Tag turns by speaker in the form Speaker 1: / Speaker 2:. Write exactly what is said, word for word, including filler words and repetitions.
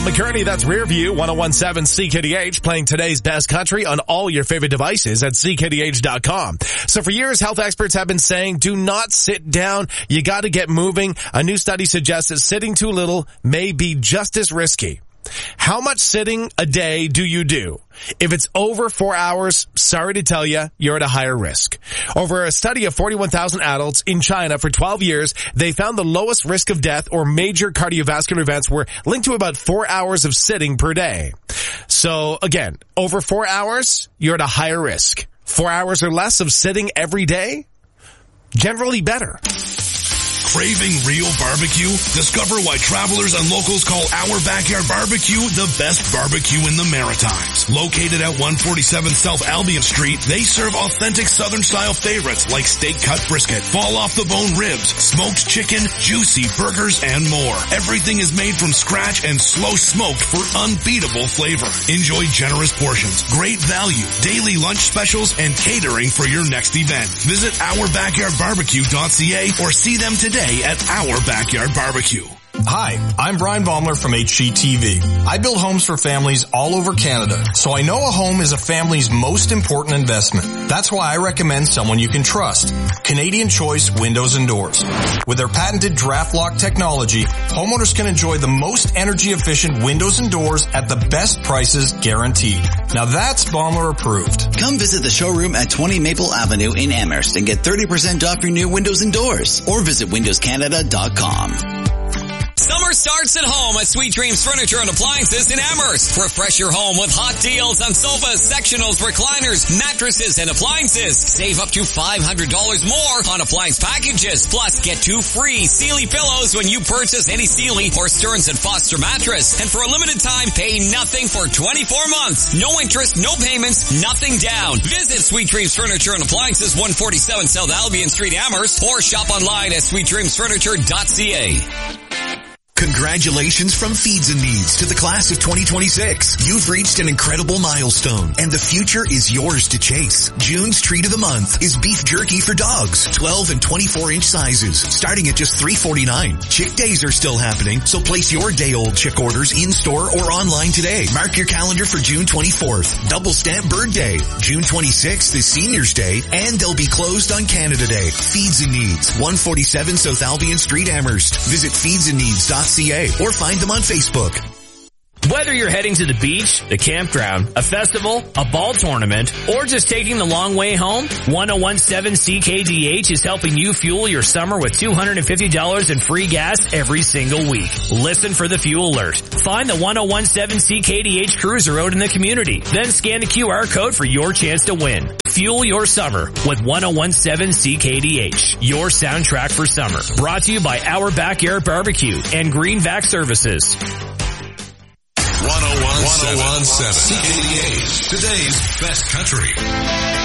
Speaker 1: Tom McCurney. That's Rearview one oh one seven C K D H, playing today's best country on all your favorite devices at C K D H dot com. So for years, health experts have been saying, do not sit down. You got to get moving. A new study suggests that sitting too little may be just as risky. How much sitting a day do you do? If it's over four hours, sorry to tell you, you're at a higher risk. Over a study of forty-one thousand adults in China for twelve years, they found the lowest risk of death or major cardiovascular events were linked to about four hours of sitting per day. So again, over four hours, you're at a higher risk. Four hours or less of sitting every day? Generally better.
Speaker 2: Craving real barbecue? Discover why travelers and locals call Our Backyard Barbecue the best barbecue in the Maritimes. Located at one forty-seven South Albion Street, they serve authentic Southern-style favorites like steak-cut brisket, fall-off-the-bone ribs, smoked chicken, juicy burgers, and more. Everything is made from scratch and slow-smoked for unbeatable flavor. Enjoy generous portions, great value, daily lunch specials, and catering for your next event. Visit our backyard barbecue dot c a or see them today at Our Backyard Barbecue.
Speaker 3: Hi, I'm Brian Baumler from H G T V. I build homes for families all over Canada, so I know a home is a family's most important investment. That's why I recommend someone you can trust. Canadian Choice Windows and Doors. With their patented draft lock technology, homeowners can enjoy the most energy efficient windows and doors at the best prices guaranteed. Now that's Baumler approved.
Speaker 4: Come visit the showroom at twenty Maple Avenue in Amherst and get thirty percent off your new windows and doors, or visit windows canada dot com.
Speaker 5: Summer starts at home at Sweet Dreams Furniture and Appliances in Amherst. Refresh your home with hot deals on sofas, sectionals, recliners, mattresses, and appliances. Save up to five hundred dollars more on appliance packages. Plus, get two free Sealy pillows when you purchase any Sealy or Stearns and Foster mattress. And for a limited time, pay nothing for twenty-four months. No interest, no payments, nothing down. Visit Sweet Dreams Furniture and Appliances, one forty-seven South Albion Street, Amherst, or shop online at sweet dreams furniture dot c a.
Speaker 6: Congratulations from Feeds and Needs to the class of twenty twenty-six. You've reached an incredible milestone, and the future is yours to chase. June's treat of the month is beef jerky for dogs, twelve and twenty-four inch sizes, starting at just three forty-nine. Chick days are still happening, so place your day-old chick orders in-store or online today. Mark your calendar for June twenty-fourth, Double Stamp Bird Day. June twenty-sixth is Seniors Day, and they'll be closed on Canada Day. Feeds and Needs, one forty-seven South Albion Street, Amherst. Visit feeds and needs dot c a or find them on Facebook.
Speaker 7: Whether you're heading to the beach, the campground, a festival, a ball tournament, or just taking the long way home, ten seventeen C K D H is helping you fuel your summer with two hundred fifty dollars in free gas every single week. Listen for the fuel alert. Find the ten seventeen C K D H cruiser out in the community. Then scan the Q R code for your chance to win. Fuel your summer with ten seventeen C K D H, your soundtrack for summer. Brought to you by Our Backyard Barbecue and Green Vac Services.
Speaker 2: one oh one seven C K D H, today's best country.